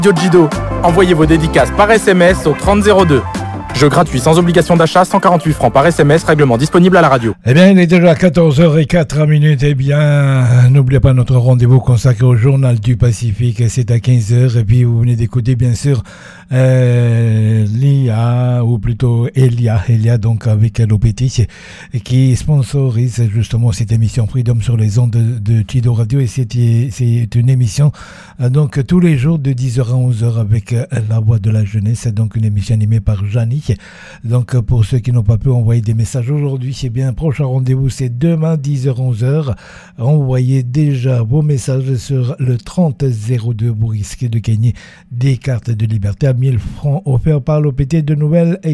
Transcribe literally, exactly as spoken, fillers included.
Radio Jido. Envoyez vos dédicaces par S M S au trente zéro deux. Jeu gratuit sans obligation d'achat, cent quarante-huit francs par S M S, règlement disponible à la radio. Eh bien, il est déjà quatorze heures zéro quatre minutes. Eh bien, n'oubliez pas notre rendez-vous consacré au Journal du Pacifique. C'est à quinze heures. Et puis, vous venez d'écouter, bien sûr, euh, l'I A, ou plutôt Elia, Elia, donc avec l'Opétis, qui sponsorise justement cette émission Freedom sur les ondes de, de Jido Radio. Et c'est, c'est une émission, donc, tous les jours de dix heures à onze heures avec La Voix de la Jeunesse. Donc, une émission animée par Janie. Donc pour ceux qui n'ont pas pu envoyer des messages aujourd'hui, c'est bien, prochain rendez-vous c'est demain dix heures onze heures. Envoyez déjà vos messages sur le trente zéro deux, vous risquez de gagner des cartes de liberté à mille francs offerts par l'O P T de Nouvelle.